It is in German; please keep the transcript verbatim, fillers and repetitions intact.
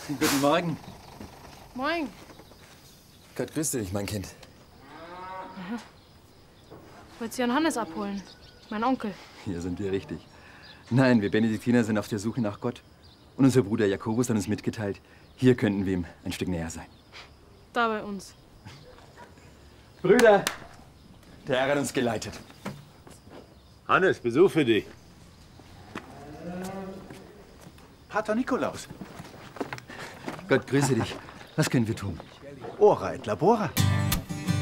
Guten Morgen. Moin. Gott grüße dich, mein Kind. Aha. Wolltest du Johannes abholen? Mein Onkel. Hier sind wir richtig. Nein, wir Benediktiner sind auf der Suche nach Gott. Und unser Bruder Jakobus hat uns mitgeteilt, hier könnten wir ihm ein Stück näher sein. Da bei uns. Brüder, der Herr hat uns geleitet. Hannes, Besuch für dich. Pater Nikolaus. Gott grüße dich. Was können wir tun? Ora et labora.